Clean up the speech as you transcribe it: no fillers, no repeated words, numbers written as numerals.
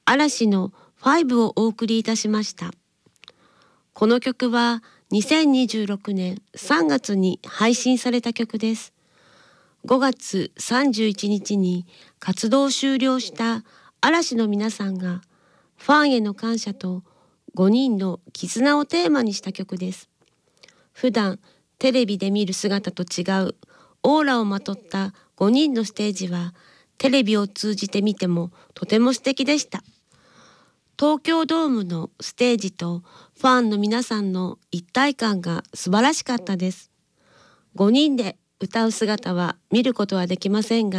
嵐の5をお送りいたしました。この曲は2026年3月に配信された曲です。5月31日に活動を終了した嵐の皆さんがファンへの感謝と5人の絆をテーマにした曲です。普段テレビで見る姿と違うオーラをまとった5人のステージはテレビを通じて見てもとても素敵でした。東京ドームのステージとファンの皆さんの一体感が素晴らしかったです。5人で歌う姿は見ることはできませんが、